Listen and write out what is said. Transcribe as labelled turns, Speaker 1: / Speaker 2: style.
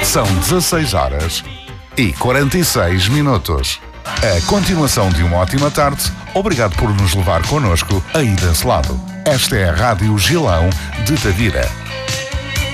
Speaker 1: São 16 horas e 46 minutos. A continuação de uma ótima tarde. Obrigado por nos levar connosco aí desse lado. Esta é a Rádio Gilão de Tavira.